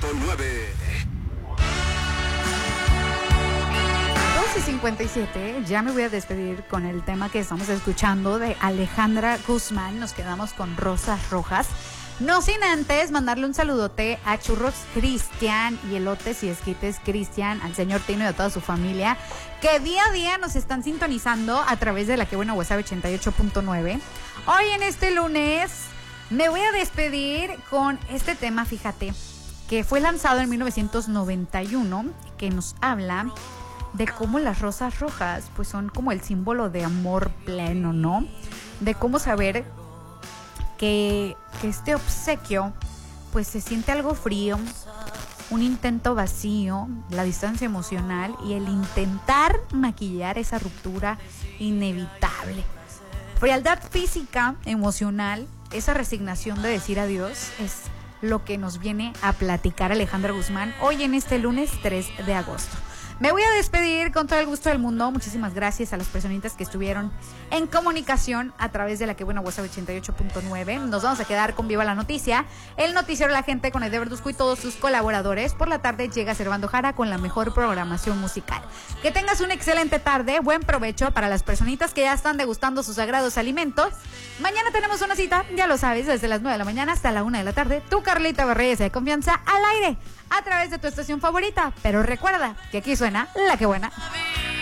12:57, ya me voy a despedir con el tema que estamos escuchando de Alejandra Guzmán. Nos quedamos con Rosas Rojas. No sin antes mandarle un saludote a Churros Cristian y Elotes y Esquites Cristian, al señor Tino y a toda su familia, que día a día nos están sintonizando a través de la que buena WhatsApp 88.9. Hoy en este lunes me voy a despedir con este tema, fíjate, que fue lanzado en 1991, que nos habla de cómo las rosas rojas pues son como el símbolo de amor pleno, ¿no? De cómo saber que este obsequio pues se siente algo frío, un intento vacío, la distancia emocional y el intentar maquillar esa ruptura inevitable. Frialdad física, emocional, esa resignación de decir adiós es lo que nos viene a platicar Alejandra Guzmán hoy en este lunes 3 de agosto. Me voy a despedir con todo el gusto del mundo. Muchísimas gracias a las personitas que estuvieron en comunicación a través de la que buena WhatsApp 88.9. Nos vamos a quedar con Viva la Noticia, el noticiero de la gente con Ede Verduzco y todos sus colaboradores. Por la tarde llega Servando Jara con la mejor programación musical. Que tengas una excelente tarde, buen provecho para las personitas que ya están degustando sus sagrados alimentos. Mañana tenemos una cita, ya lo sabes, desde las 9 de la mañana hasta la 1 de la tarde. Tu Carlita Barreyes de confianza al aire, a través de tu estación favorita. Pero recuerda que aquí suena La Que Buena.